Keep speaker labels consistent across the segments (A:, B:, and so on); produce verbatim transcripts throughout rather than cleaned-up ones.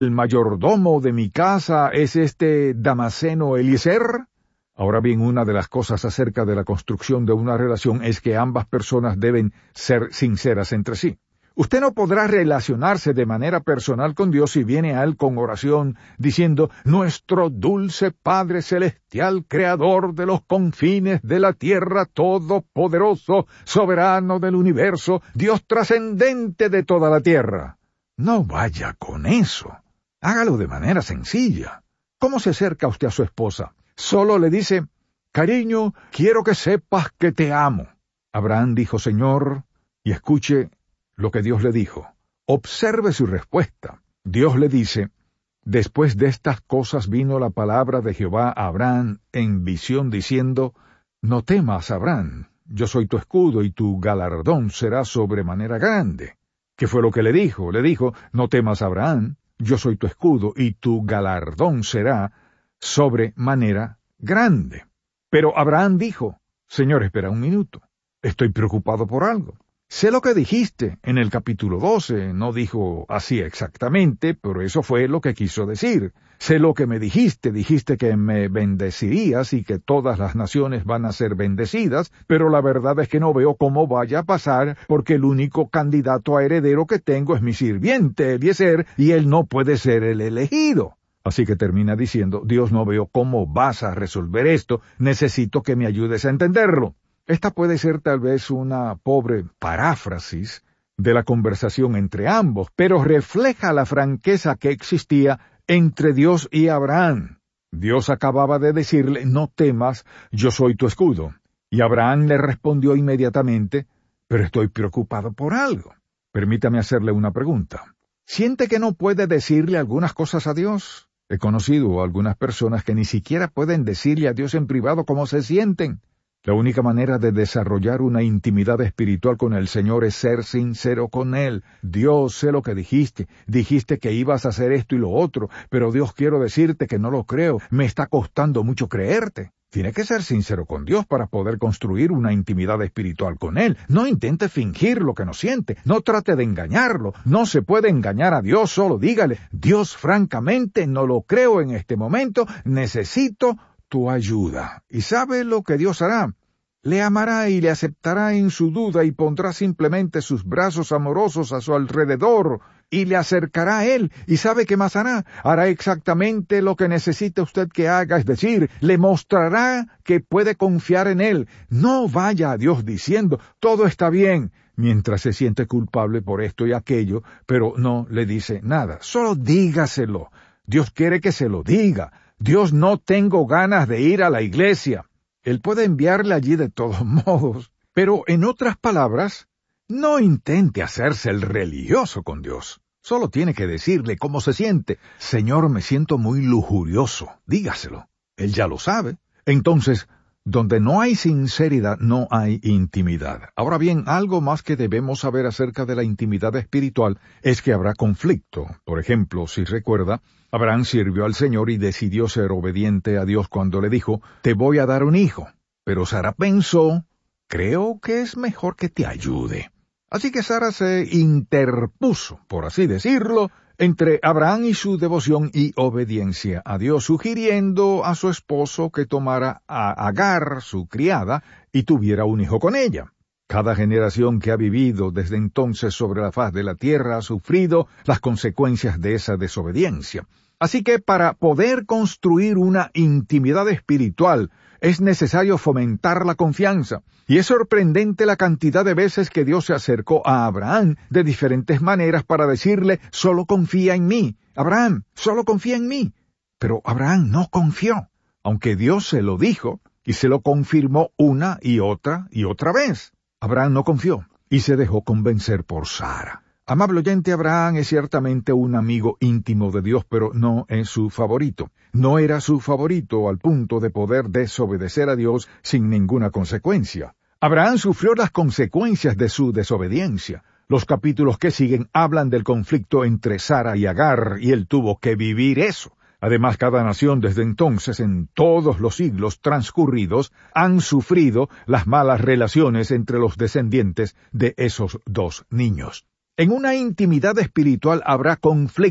A: el mayordomo de mi casa es este Damaseno Eliezer? Ahora bien, una de las cosas acerca de la construcción de una relación es que ambas personas deben ser sinceras entre sí. Usted no podrá relacionarse de manera personal con Dios si viene a Él con oración, diciendo, «Nuestro dulce Padre Celestial, Creador de los confines de la tierra, todopoderoso, soberano del universo, Dios trascendente de toda la tierra». No vaya con eso. Hágalo de manera sencilla. ¿Cómo se acerca usted a su esposa? Solo le dice, «Cariño, quiero que sepas que te amo». Abraham dijo, «Señor», y escuche lo que Dios le dijo. Observe su respuesta. Dios le dice, «Después de estas cosas vino la palabra de Jehová a Abraham en visión diciendo, no temas, Abraham, yo soy tu escudo y tu galardón será sobremanera grande». ¿Qué fue lo que le dijo? Le dijo, «No temas, Abraham, yo soy tu escudo y tu galardón será sobremanera grande». Pero Abraham dijo, «Señor, espera un minuto, estoy preocupado por algo. Sé lo que dijiste en el capítulo doce, no dijo así exactamente, pero eso fue lo que quiso decir. Sé lo que me dijiste, dijiste que me bendecirías y que todas las naciones van a ser bendecidas, pero la verdad es que no veo cómo vaya a pasar, porque el único candidato a heredero que tengo es mi sirviente Eliezer, y él no puede ser el elegido». Así que termina diciendo, «Dios, no veo cómo vas a resolver esto, necesito que me ayudes a entenderlo». Esta puede ser tal vez una pobre paráfrasis de la conversación entre ambos, pero refleja la franqueza que existía entre Dios y Abraham. Dios acababa de decirle, «No temas, yo soy tu escudo». Y Abraham le respondió inmediatamente, «Pero estoy preocupado por algo». Permítame hacerle una pregunta. ¿Siente que no puede decirle algunas cosas a Dios? He conocido a algunas personas que ni siquiera pueden decirle a Dios en privado cómo se sienten. La única manera de desarrollar una intimidad espiritual con el Señor es ser sincero con Él. «Dios, sé lo que dijiste. Dijiste que ibas a hacer esto y lo otro, pero Dios, quiero decirte que no lo creo. Me está costando mucho creerte». Tiene que ser sincero con Dios para poder construir una intimidad espiritual con Él. No intente fingir lo que no siente. No trate de engañarlo. No se puede engañar a Dios. Solo dígale, «Dios, francamente, no lo creo en este momento. Necesito tu ayuda». ¿Y sabe lo que Dios hará? Le amará y le aceptará en su duda y pondrá simplemente sus brazos amorosos a su alrededor y le acercará a Él. ¿Y sabe qué más hará? Hará exactamente lo que necesita usted que haga, es decir, le mostrará que puede confiar en Él. No vaya a Dios diciendo, «Todo está bien», mientras se siente culpable por esto y aquello, pero no le dice nada. Solo dígaselo. Dios quiere que se lo diga. «Dios, no tengo ganas de ir a la iglesia». Él puede enviarle allí de todos modos, pero en otras palabras, no intente hacerse el religioso con Dios. Solo tiene que decirle cómo se siente. «Señor, me siento muy lujurioso». Dígaselo. Él ya lo sabe. Entonces, donde no hay sinceridad, no hay intimidad. Ahora bien, algo más que debemos saber acerca de la intimidad espiritual es que habrá conflicto. Por ejemplo, si recuerda, Abraham sirvió al Señor y decidió ser obediente a Dios cuando le dijo, «Te voy a dar un hijo». Pero Sara pensó, «Creo que es mejor que te ayude». Así que Sara se interpuso, por así decirlo, entre Abraham y su devoción y obediencia a Dios, sugiriendo a su esposo que tomara a Agar, su criada, y tuviera un hijo con ella. Cada generación que ha vivido desde entonces sobre la faz de la tierra ha sufrido las consecuencias de esa desobediencia. Así que para poder construir una intimidad espiritual es necesario fomentar la confianza. Y es sorprendente la cantidad de veces que Dios se acercó a Abraham de diferentes maneras para decirle, «Solo confía en mí. Abraham, solo confía en mí». Pero Abraham no confió, aunque Dios se lo dijo y se lo confirmó una y otra y otra vez. Abraham no confió y se dejó convencer por Sara. Amable oyente, Abraham es ciertamente un amigo íntimo de Dios, pero no es su favorito. No era su favorito al punto de poder desobedecer a Dios sin ninguna consecuencia. Abraham sufrió las consecuencias de su desobediencia. Los capítulos que siguen hablan del conflicto entre Sara y Agar, y él tuvo que vivir eso. Además, cada nación desde entonces, en todos los siglos transcurridos, han sufrido las malas relaciones entre los descendientes de esos dos niños. En una intimidad espiritual habrá conflicto.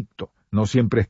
A: No siempre es